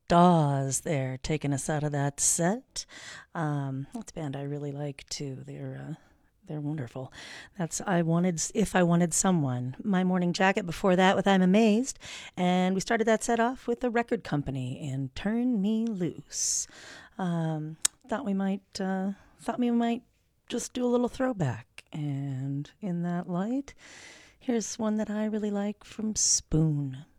Dawes there, taking us out of that set. That's a band I really like too. They're wonderful. That's I wanted if I wanted someone. My morning jacket before that with I'm amazed, and we started that set off with the record company and Turn Me Loose. Um, thought we might just do a little throwback, and in that light, here's one that I really like from Spoon.